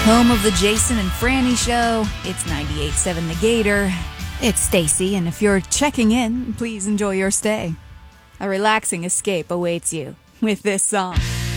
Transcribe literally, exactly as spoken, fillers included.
Home of the Jason and Franny Show. It's ninety-eight point seven The Gator. It's Stacy, and if you're checking in, please enjoy your stay. A relaxing escape awaits you with this song.